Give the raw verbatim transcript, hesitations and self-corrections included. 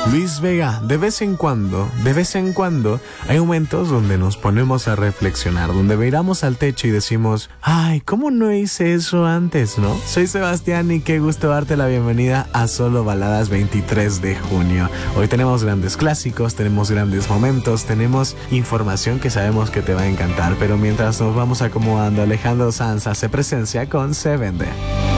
Luis Vega, de vez en cuando, de vez en cuando, hay momentos donde nos ponemos a reflexionar, donde miramos al techo y decimos, ay, ¿cómo no hice eso antes, no? Soy Sebastián y qué gusto darte la bienvenida a Solo Baladas veintitrés de junio. Hoy tenemos grandes clásicos, tenemos grandes momentos, tenemos información que sabemos que te va a encantar, pero mientras nos vamos acomodando, Alejandro Sanz hace presencia con Se Vende.